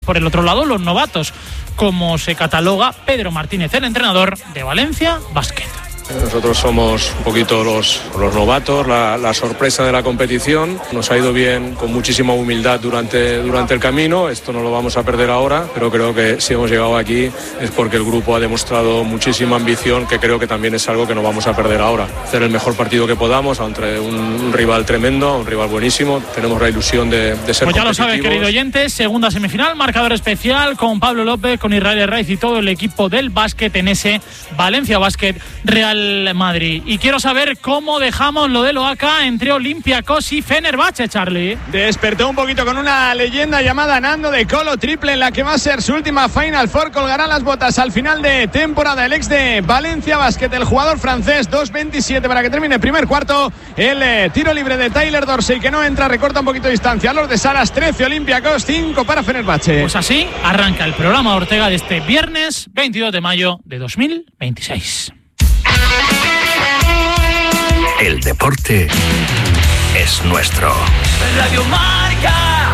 por el otro lado los novatos, como se cataloga Pedro Martínez, el entrenador de Valencia Basket. Nosotros somos un poquito los novatos, la sorpresa de la competición. Nos ha ido bien con muchísima humildad durante el camino. Esto no lo vamos a perder ahora, pero creo que si hemos llegado aquí es porque el grupo ha demostrado muchísima ambición, que creo que también es algo que no vamos a perder ahora. Hacer el mejor partido que podamos ante un rival tremendo, un rival buenísimo. Tenemos la ilusión de ser pues ya competitivos. Lo sabes, querido oyente, segunda semifinal, marcador especial con Pablo López, con Israel Herraiz y todo el equipo del básquet en ese Valencia Basket Real Madrid. Y quiero saber cómo dejamos lo del OACA entre Olympiacos y Fenerbahce, Charlie. Despertó un poquito con una leyenda llamada Nando de Colo, triple en la que va a ser su última Final Four. Colgará las botas al final de temporada el ex de Valencia Basket, el jugador francés. 2:27 para que termine el primer cuarto. El tiro libre de Tyler Dorsey, que no entra, recorta un poquito de distancia. Los de Salas, 13 Olympiacos, 5 para Fenerbahce. Pues así arranca el programa Ortega de este viernes 22 de mayo de 2026. El deporte es nuestro. Radio Marca.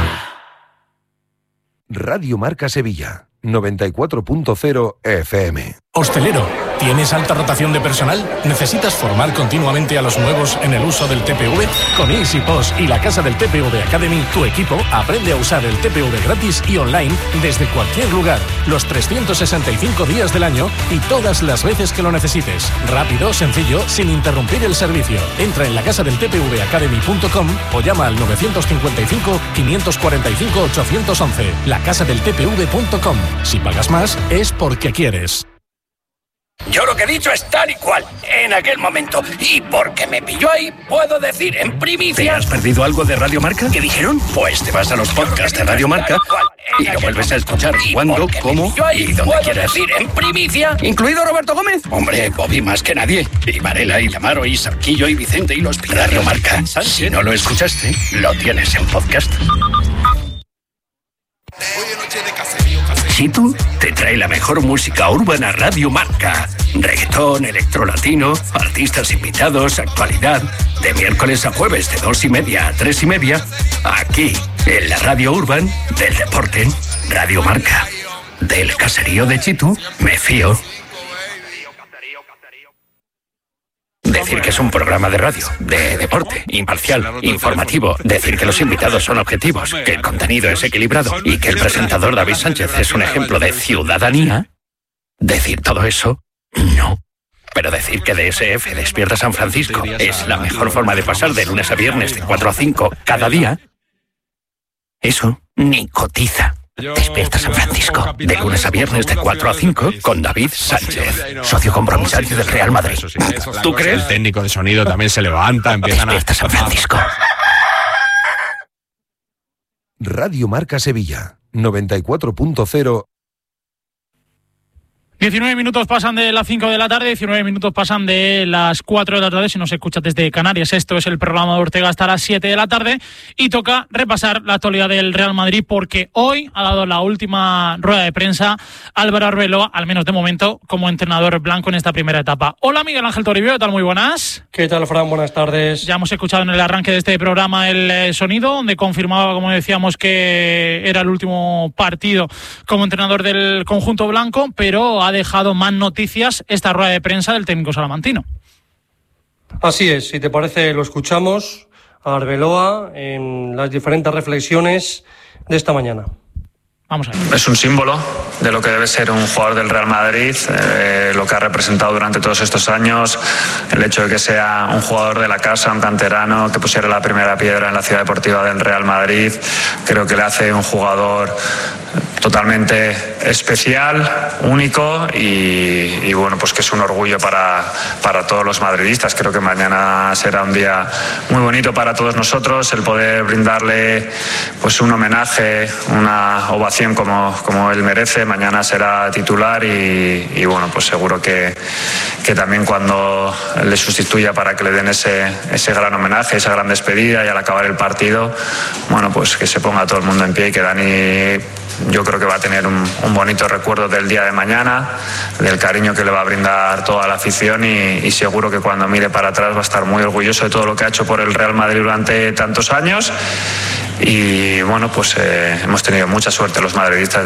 Radio Marca Sevilla, 94.0 FM. Hostelero, ¿tienes alta rotación de personal? ¿Necesitas formar continuamente a los nuevos en el uso del TPV? Con EasyPost y la casa del TPV Academy, tu equipo aprende a usar el TPV gratis y online desde cualquier lugar, los 365 días del año y todas las veces que lo necesites. Rápido, sencillo, sin interrumpir el servicio. Entra en lacasadeltpvacademy.com o llama al 955 545 811. lacasadeltpv.com. Si pagas más, es porque quieres. Yo lo que he dicho es tal y cual, en aquel momento. Y porque me pilló ahí, puedo decir en primicia... ¿Te has perdido algo de Radio Marca? ¿Qué dijeron? Pues te vas a los podcasts de Radio Marca y lo vuelves a escuchar cuando, cómo y donde quieras. Decir en primicia, incluido Roberto Gómez. Hombre, Bobby más que nadie. Y Varela, y Lamaro, y Sarquillo, y Vicente, y los Radio Marca. Si no lo escuchaste, lo tienes en podcast. Chitu te trae la mejor música urbana Radio Marca. Reggaetón, electrolatino, artistas invitados, actualidad. De miércoles a jueves de 2:30 a 3:30. Aquí, en la radio urban del deporte. Radio Marca. Del caserío de Chitu, me fío. Decir que es un programa de radio, de deporte, imparcial, informativo. Decir que los invitados son objetivos, que el contenido es equilibrado y que el presentador David Sánchez es un ejemplo de ciudadanía. Decir todo eso, no. Pero decir que DSF Despierta San Francisco es la mejor forma de pasar de lunes a viernes de 4 a 5 cada día, eso ni cotiza. Despierta San Francisco, de lunes a viernes de 4 a 5 con David Sánchez, socio compromisario del Real Madrid. ¿Tú crees? El técnico de sonido también se levanta, empiezan Despierta San Francisco. Radio Marca Sevilla, 94.0. 19 minutos pasan de las 5 de la tarde, 19 minutos pasan de las 4 de la tarde. Si nos escuchas desde Canarias, esto es el programa de Ortega hasta las 7 de la tarde. Y toca repasar la actualidad del Real Madrid, porque hoy ha dado la última rueda de prensa Álvaro Arbeloa, al menos de momento, como entrenador blanco en esta primera etapa. Hola, Miguel Ángel Toribio, ¿qué tal? Muy buenas. ¿Qué tal, Fran? Buenas tardes. Ya hemos escuchado en el arranque de este programa el sonido, donde confirmaba, como decíamos, que era el último partido como entrenador del conjunto blanco, pero ha dejado más noticias esta rueda de prensa del técnico salmantino. Así es, si te parece lo escuchamos a Arbeloa en las diferentes reflexiones de esta mañana. Vamos a ver. Es un símbolo de lo que debe ser un jugador del Real Madrid, lo que ha representado durante todos estos años, el hecho de que sea un jugador de la casa, un canterano, que pusiera la primera piedra en la ciudad deportiva del Real Madrid, creo que le hace un jugador totalmente especial, único y bueno, pues que es un orgullo para todos los madridistas. Creo que mañana será un día muy bonito para todos nosotros, el poder brindarle pues un homenaje, una ovación como él merece. Mañana será titular y bueno, pues seguro que también cuando le sustituya para que le den ese gran homenaje, esa gran despedida, y al acabar el partido, bueno, pues que se ponga todo el mundo en pie y que Dani, yo creo que va a tener un bonito recuerdo del día de mañana, del cariño que le va a brindar toda la afición y seguro que cuando mire para atrás va a estar muy orgulloso de todo lo que ha hecho por el Real Madrid durante tantos años. Y bueno, pues hemos tenido mucha suerte los madridistas